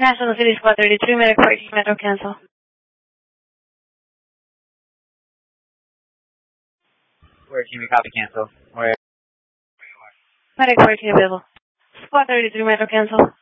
National City Squad 33, medic 14, Metro cancel. Where can we copy cancel? Where? Medic 14 available. Squad 33, Metro cancel.